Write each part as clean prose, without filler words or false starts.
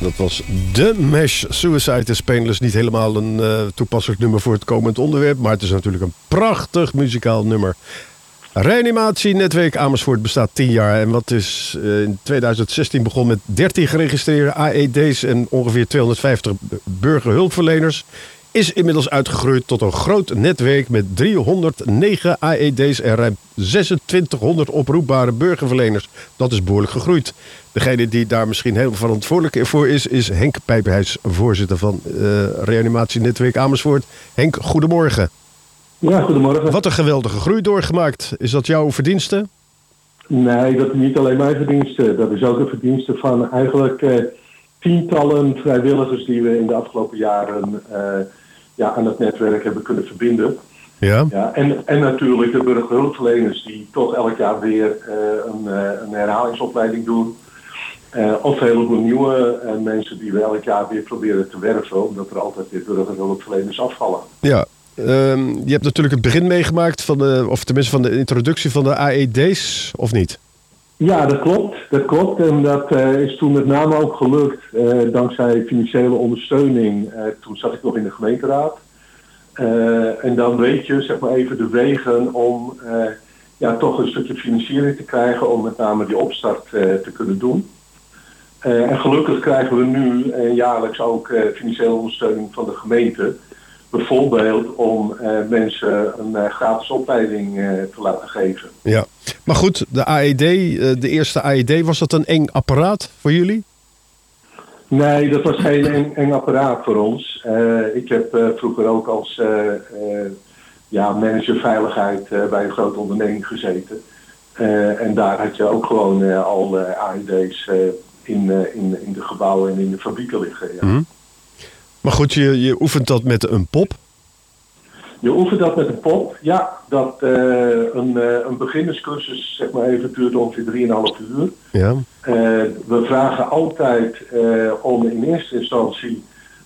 Dat was The Mesh. Suicide is Painless. Niet helemaal een toepasselijk nummer voor het komend onderwerp. Maar het is natuurlijk een prachtig muzikaal nummer. Reanimatienetwerk Amersfoort bestaat 10 jaar. En wat is in 2016 begonnen met 13 geregistreerde AED's en ongeveer 250 burgerhulpverleners. Is inmiddels uitgegroeid tot een groot netwerk met 309 AED's en ruim 2600 oproepbare burgerverleners. Dat is behoorlijk gegroeid. Degene die daar misschien heel verantwoordelijk voor is Henk Pijperhuis, voorzitter van Reanimatienetwerk Amersfoort. Henk, goedemorgen. Ja, goedemorgen. Wat een geweldige groei doorgemaakt. Is dat jouw verdienste? Nee, dat is niet alleen mijn verdienste. Dat is ook een verdienste van eigenlijk tientallen vrijwilligers die we in de afgelopen jaren aan het netwerk hebben kunnen verbinden. Ja. Ja, en natuurlijk de burgerhulpverleners die toch elk jaar weer een herhalingsopleiding doen. Of een heleboel nieuwe mensen die we elk jaar weer proberen te werven, omdat er altijd weer burgerhulpverleners afvallen. Ja. Je hebt natuurlijk het begin meegemaakt of tenminste van de introductie van de AED's, of niet? Ja, dat klopt. En dat is toen met name ook gelukt dankzij financiële ondersteuning. Toen zat ik nog in de gemeenteraad. En dan weet je, zeg maar even, de wegen om toch een stukje financiering te krijgen om met name die opstart te kunnen doen. En gelukkig krijgen we nu jaarlijks ook financiële ondersteuning van de gemeente. Bijvoorbeeld om mensen een gratis opleiding te laten geven. Ja, maar goed, de AED, de eerste AED, was dat een eng apparaat voor jullie? Nee, dat was geen eng apparaat voor ons. Ik heb vroeger ook als manager veiligheid bij een grote onderneming gezeten. En daar had je ook gewoon al AED's in de gebouwen en in de fabrieken liggen. Ja. Mm-hmm. Maar goed, je oefent dat met een pop? Je oefent dat met een pop, ja. Dat een beginnerscursus, zeg maar even, duurt ongeveer 3,5 uur. Ja. We vragen altijd om in eerste instantie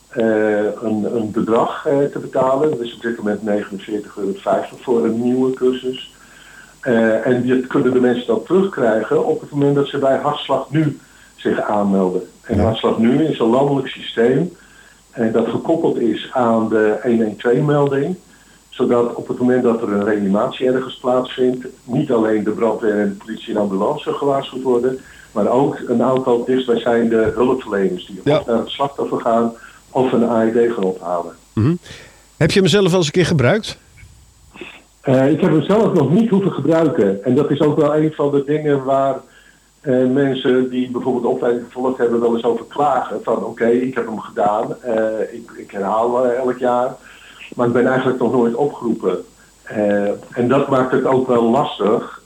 een bedrag te betalen. Dat is op dit moment €49,50 voor een nieuwe cursus. En dit kunnen de mensen dan terugkrijgen op het moment dat ze bij Hartslag Nu zich aanmelden. En Hartslag Nu is een landelijk systeem. En dat gekoppeld is aan de 112-melding. Zodat op het moment dat er een reanimatie ergens plaatsvindt, niet alleen de brandweer en de politie en ambulance gewaarschuwd worden, maar ook een aantal dichtstbijzijnde hulpverleners die of naar het slachtoffer gaan of een AED gaan ophalen. Mm-hmm. Heb je hem zelf al eens een keer gebruikt? Ik heb hem zelf nog niet hoeven gebruiken. En dat is ook wel een van de dingen waar mensen die bijvoorbeeld opleiding gevolgd hebben wel eens over klagen. Van oké, ik heb hem gedaan, ik herhaal elk jaar, maar ik ben eigenlijk nog nooit opgeroepen. En dat maakt het ook wel lastig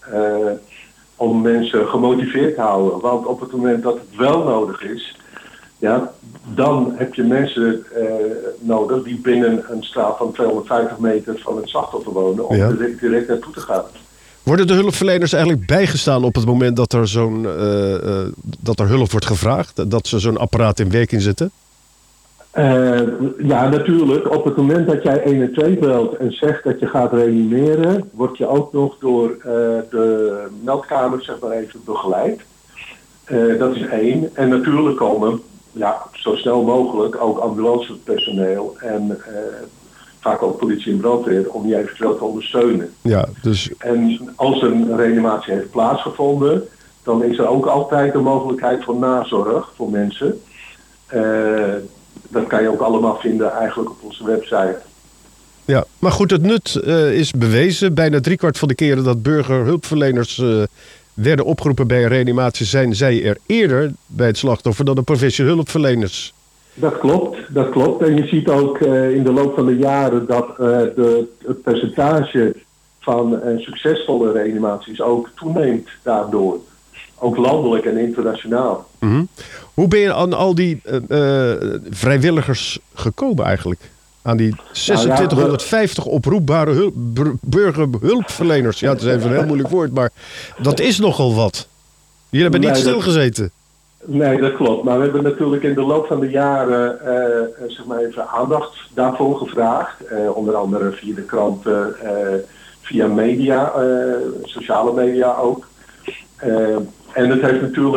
om mensen gemotiveerd te houden. Want op het moment dat het wel nodig is, ja, dan heb je mensen nodig die binnen een straat van 250 meter van het slachtoffer wonen om direct naartoe te gaan. Worden de hulpverleners eigenlijk bijgestaan op het moment dat er dat er hulp wordt gevraagd? Dat ze zo'n apparaat in werking zetten? Ja, natuurlijk. Op het moment dat jij 112 belt en zegt dat je gaat reanimeren, word je ook nog door de meldkamer, zeg maar even, begeleid. Dat is 1. En natuurlijk komen, zo snel mogelijk ook ambulancepersoneel en vaak ook politie en brandweer om je eventueel te ondersteunen. Ja, dus... En als een reanimatie heeft plaatsgevonden, dan is er ook altijd de mogelijkheid voor nazorg voor mensen. Dat kan je ook allemaal vinden eigenlijk op onze website. Ja, maar goed, het nut is bewezen. Bijna 3/4 van de keren dat burgerhulpverleners werden opgeroepen bij een reanimatie, zijn zij er eerder bij het slachtoffer dan de professionele hulpverleners. Dat klopt. En je ziet ook in de loop van de jaren dat het percentage van succesvolle reanimaties ook toeneemt daardoor. Ook landelijk en internationaal. Mm-hmm. Hoe ben je aan al die vrijwilligers gekomen eigenlijk? Aan die 2650 oproepbare burgerhulpverleners. Ja, het is even een heel moeilijk woord, maar dat is nogal wat. Jullie hebben niet stilgezeten. Nee, dat klopt. Maar we hebben natuurlijk in de loop van de jaren zeg maar even aandacht daarvoor gevraagd. Onder andere via de kranten, via media, sociale media ook. En het heeft natuurlijk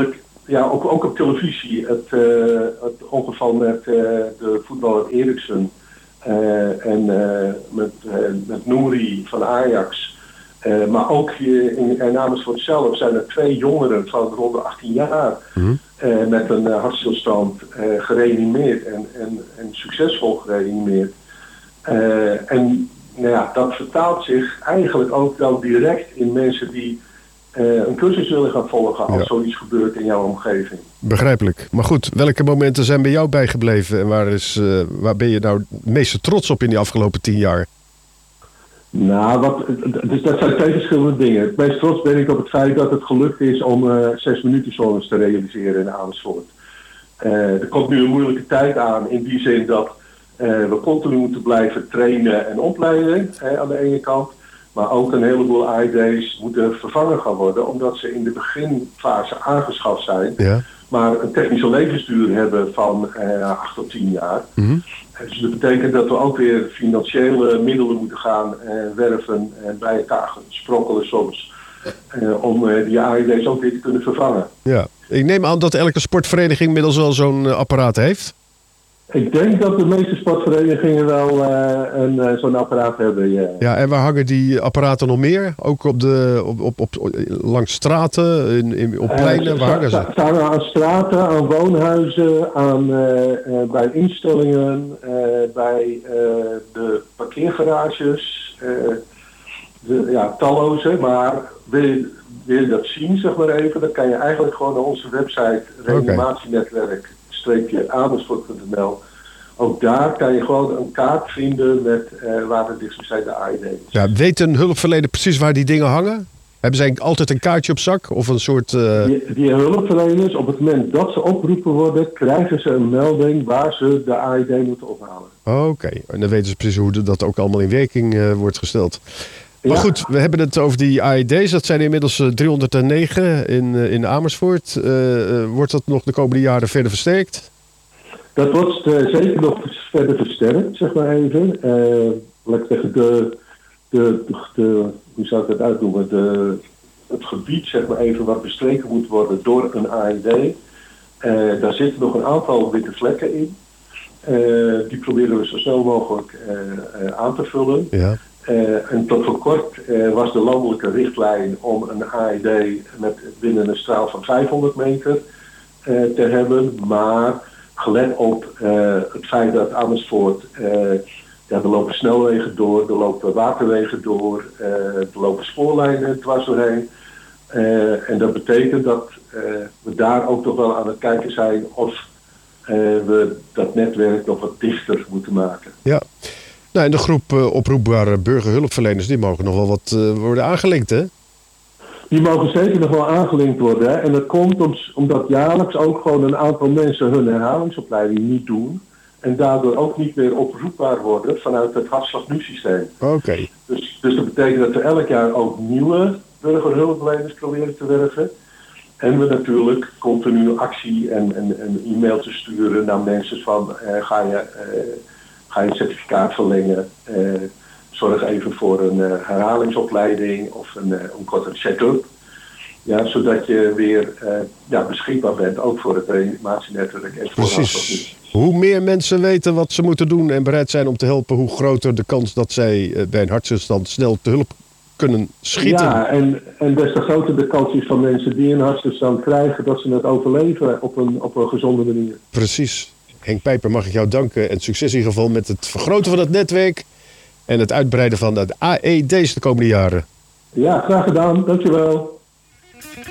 ja, ook op televisie. Het ongeval met de voetballer Eriksen en met Nouri van Ajax. Maar ook in Amersfoort zelf zijn er 2 jongeren van rond de 18 jaar met een hartstilstand gereanimeerd en succesvol gereanimeerd. En nou ja, dat vertaalt zich eigenlijk ook dan direct in mensen die een cursus willen gaan volgen als zoiets gebeurt in jouw omgeving. Begrijpelijk. Maar goed, welke momenten zijn bij jou bijgebleven en waar ben je nou het meeste trots op in die afgelopen 10 jaar? Nou, dus dat zijn 2 verschillende dingen. Het meest trots ben ik op het feit dat het gelukt is om 6 minuten zones te realiseren in Amersfoort. Er komt nu een moeilijke tijd aan in die zin dat we continu moeten blijven trainen en opleiden aan de ene kant. Maar ook een heleboel AED's moeten vervangen gaan worden omdat ze in de beginfase aangeschaft zijn. Ja. Maar een technische levensduur hebben van 8 tot 10 jaar. Mm-hmm. Dus dat betekent dat we ook weer financiële middelen moeten gaan werven en bij elkaar sprokkelen soms. Om die AED's ook weer te kunnen vervangen. Ja, ik neem aan dat elke sportvereniging inmiddels wel zo'n apparaat heeft. Ik denk dat de meeste sportverenigingen wel zo'n apparaat hebben. Ja. Ja, en waar hangen die apparaten nog meer? Ook langs straten, op pleinen? Waar hangen ze? Staan aan straten, aan woonhuizen, bij instellingen, bij de parkeergarages. Talloze, maar wil je dat zien, zeg maar even, dan kan je eigenlijk gewoon naar onze website reanimatienetwerk-amersfoort.nl. Ook daar kan je gewoon een kaart vinden met waar de dichtstbijzijnde AED is. Ja, weet een hulpverlener precies waar die dingen hangen? Hebben zij altijd een kaartje op zak? Of een soort... Die hulpverleners, op het moment dat ze opgeroepen worden, krijgen ze een melding waar ze de AED moeten ophalen. Oké, en dan weten ze precies hoe dat ook allemaal in werking wordt gesteld. Maar goed, we hebben het over die AED's. Dat zijn inmiddels 309 in Amersfoort. Wordt dat nog de komende jaren verder versterkt? Dat wordt zeker nog verder versterkt, zeg maar even. Laat ik zeggen, hoe zou ik dat uitnoemen? Het gebied, zeg maar even, wat bestreken moet worden door een AED. Daar zitten nog een aantal witte vlekken in. Die proberen we zo snel mogelijk aan te vullen. Ja. En tot voor kort was de landelijke richtlijn om een AED binnen een straal van 500 meter te hebben. Maar gelet op het feit dat Amersfoort, er lopen snelwegen door, er lopen waterwegen door, er lopen spoorlijnen dwars doorheen. En dat betekent dat we daar ook toch wel aan het kijken zijn of we dat netwerk nog wat dichter moeten maken. Ja. Nou, en de groep oproepbare burgerhulpverleners, die mogen nog wel wat worden aangelinkt, hè? Die mogen zeker nog wel aangelinkt worden. Hè? En dat komt omdat jaarlijks ook gewoon een aantal mensen hun herhalingsopleiding niet doen. En daardoor ook niet meer oproepbaar worden vanuit het Hartslag Nu-systeem. Oké. Dus dat betekent dat we elk jaar ook nieuwe burgerhulpverleners proberen te werven. En we natuurlijk continu actie en e-mailtjes sturen naar mensen van ga je certificaat verlengen. Zorg even voor een herhalingsopleiding of een korte check-up. Ja, zodat je weer beschikbaar bent, ook voor het reanimatienetwerk. En precies. Hoe meer mensen weten wat ze moeten doen en bereid zijn om te helpen, hoe groter de kans dat zij bij een hartstilstand snel te hulp kunnen schieten. Ja, en des te groter de kans is van mensen die een hartstilstand krijgen, dat ze het overleven op een gezonde manier. Precies. Henk Pijper, mag ik jou danken en succes in ieder geval met het vergroten van het netwerk en het uitbreiden van de AED's de komende jaren. Ja, graag gedaan. Dankjewel.